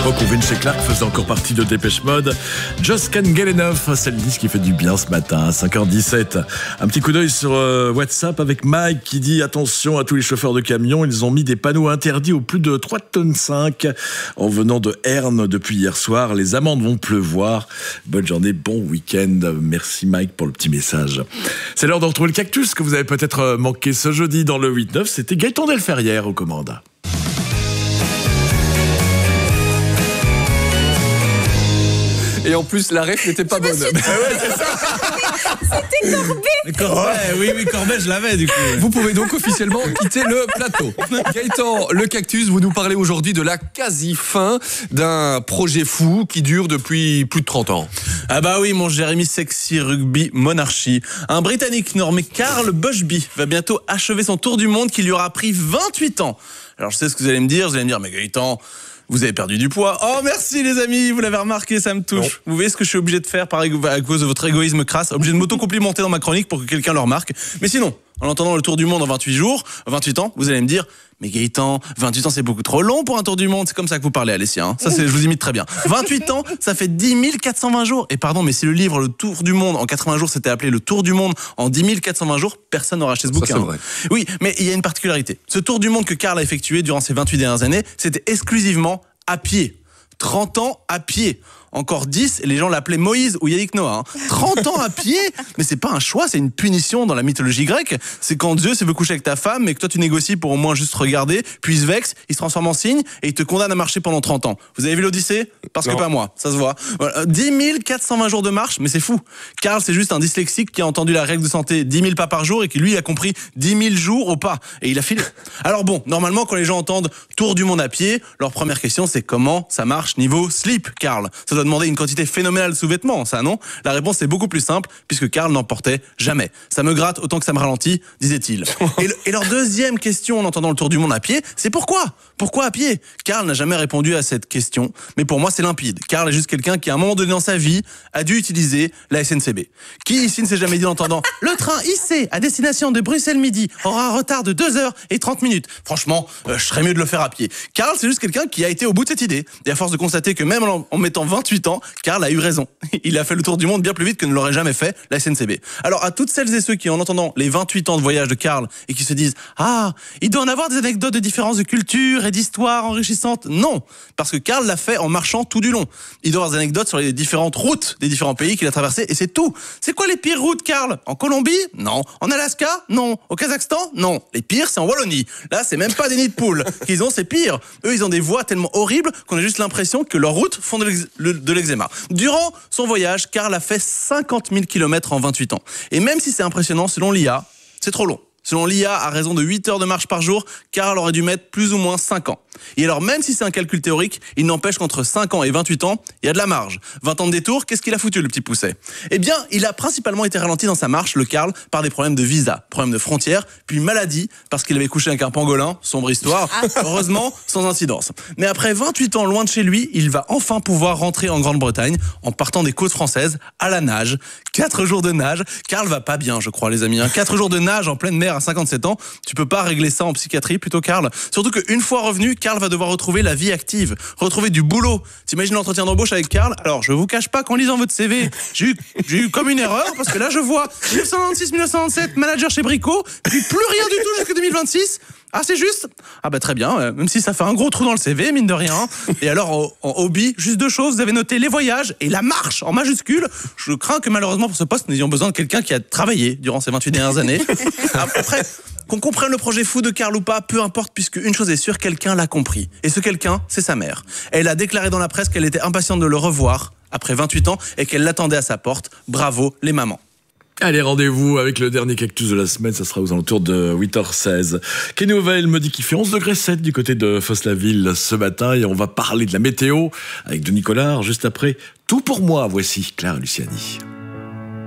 l'époque où Vince Clarke faisait encore partie de Dépêche Mode. Just Can't Get Enough, c'est le disque qui fait du bien ce matin, à 5h17. Un petit coup d'œil sur WhatsApp avec Mike qui dit attention à tous les chauffeurs de camions, ils ont mis des panneaux interdits au plus de 3,5 tonnes en venant de Herne depuis hier soir. Les amendes vont pleuvoir. Bonne journée, bon week-end. Merci Mike pour le petit message. C'est l'heure de retrouver le cactus que vous avez peut-être manqué ce jeudi dans le 8-9. C'était Gaëtan Delferrière aux commandes. Et en plus, la ref n'était pas bonne. C'était Corbet. Oui, Corbet, je l'avais du coup. Vous pouvez donc officiellement quitter le plateau. Gaëtan, le cactus, vous nous parlez aujourd'hui de la quasi-fin d'un projet fou qui dure depuis plus de 30 ans. Ah bah oui, mon Jérémy Sexy Rugby Monarchy. Un Britannique nommé Carl Bushby va bientôt achever son tour du monde qui lui aura pris 28 ans. Alors je sais ce que vous allez me dire, mais Gaëtan, vous avez perdu du poids. Oh merci les amis, vous l'avez remarqué, ça me touche. Non. Vous voyez ce que je suis obligé de faire à cause de votre égoïsme crasse, obligé de m'auto-complimenter dans ma chronique pour que quelqu'un le remarque. Mais sinon, en entendant le tour du monde en 28 ans, vous allez me dire mais Gaëtan, 28 ans c'est beaucoup trop long pour un tour du monde. C'est comme ça que vous parlez Alessia, hein. Ça je vous imite très bien. 28 ans, ça fait 10 420 jours. Et pardon, mais si le livre Le Tour du Monde en 80 jours s'était appelé Le Tour du Monde en 10 420 jours, personne n'aurait acheté ce bouquin. Ça, c'est vrai. Oui, mais il y a une particularité. Ce tour du monde que Carl a effectué durant ces 28 dernières années, c'était exclusivement à pied. 30 ans à pied. Encore 10, et les gens l'appelaient Moïse ou Yannick Noah. 30 ans à pied, mais c'est pas un choix, c'est une punition dans la mythologie grecque. C'est quand Dieu veut coucher avec ta femme, mais que toi tu négocies pour au moins juste regarder, puis il se vexe, il se transforme en cygne, et il te condamne à marcher pendant 30 ans. Vous avez vu l'Odyssée ? Parce que pas moi, ça se voit. Voilà. 10 420 jours de marche, mais c'est fou. Carl, c'est juste un dyslexique qui a entendu la règle de santé 10 000 pas par jour, et qui lui a compris 10 000 jours au pas. Et il a filé. Alors bon, normalement, quand les gens entendent tour du monde à pied, leur première question c'est comment ça marche niveau slip, Carl. Ça doit demander une quantité phénoménale de sous-vêtements, ça non ? La réponse est beaucoup plus simple, puisque Carl n'en portait jamais. Ça me gratte autant que ça me ralentit, disait-il. Et leur deuxième question en entendant le tour du monde à pied, c'est pourquoi ? Pourquoi à pied ? Carl n'a jamais répondu à cette question, mais pour moi c'est limpide. Carl est juste quelqu'un qui à un moment donné dans sa vie a dû utiliser la SNCB. Qui ici ne s'est jamais dit en entendant « Le train IC à destination de Bruxelles midi aura un retard de 2h30 ». Franchement, je serais mieux de le faire à pied. Carl, c'est juste quelqu'un qui a été au bout de cette idée. Et à force de constater que même en mettant 28 ans, Carl a eu raison. Il a fait le tour du monde bien plus vite que ne l'aurait jamais fait la SNCB. Alors à toutes celles et ceux qui en entendant les 28 ans de voyage de Carl et qui se disent « Ah, il doit en avoir des anecdotes de différences de culture et d'histoire enrichissantes ». Non, parce que Carl l'a fait en marchant tout du long. Il doit avoir des anecdotes sur les différentes routes des différents pays qu'il a traversés et c'est tout. C'est quoi les pires routes, Carl ? En Colombie ? Non. En Alaska ? Non. Au Kazakhstan ? Non. Les pires, c'est en Wallonie. Là, c'est même pas des nids de poules qu'ils ont, c'est pire. Eux, ils ont des voies tellement horribles qu'on a juste l'impression que leurs routes font de l'eczéma. Durant son voyage, Carl a fait 50 000 km en 28 ans. Et même si c'est impressionnant, selon l'IA, c'est trop long. Selon l'IA, à raison de 8 heures de marche par jour, Carl aurait dû mettre plus ou moins 5 ans. Et alors, même si c'est un calcul théorique, il n'empêche qu'entre 5 ans et 28 ans, il y a de la marge. 20 ans de détour, qu'est-ce qu'il a foutu, le petit pousset ? Eh bien, il a principalement été ralenti dans sa marche, le Carl, par des problèmes de visa, problèmes de frontières, puis maladie, parce qu'il avait couché avec un pangolin, sombre histoire, heureusement, sans incidence. Mais après 28 ans loin de chez lui, il va enfin pouvoir rentrer en Grande-Bretagne, en partant des côtes françaises, à la nage. 4 jours de nage. Carl va pas bien, je crois, les amis. 4 jours de nage en pleine mer à 57 ans, tu peux pas régler ça en psychiatrie plutôt, Carl. Surtout qu'une fois revenu, Carl va devoir retrouver la vie active, retrouver du boulot. T'imagines l'entretien d'embauche avec Carl ? Alors, je vous cache pas qu'en lisant votre CV, j'ai eu comme une erreur, parce que là, je vois 1996-1997, manager chez Brico, puis plus rien du tout jusqu'à 2026. Ah, c'est juste ? Ah bah très bien, même si ça fait un gros trou dans le CV, mine de rien. Et alors, en hobby, juste 2 choses, vous avez noté les voyages et la marche en majuscule. Je crains que malheureusement pour ce poste, nous ayons besoin de quelqu'un qui a travaillé durant ces 28 dernières années. Après, qu'on comprenne le projet fou de Carl ou pas, peu importe, puisque une chose est sûre, quelqu'un l'a compris. Et ce quelqu'un, c'est sa mère. Elle a déclaré dans la presse qu'elle était impatiente de le revoir après 28 ans et qu'elle l'attendait à sa porte. Bravo les mamans. Allez, rendez-vous avec le dernier cactus de la semaine, ça sera aux alentours de 8h16. Kenny Ovel me dit qu'il fait 11,7 degrés du côté de Fosse-la-Ville ce matin et on va parler de la météo avec Denis Collard juste après. Tout pour moi, voici Clara Luciani.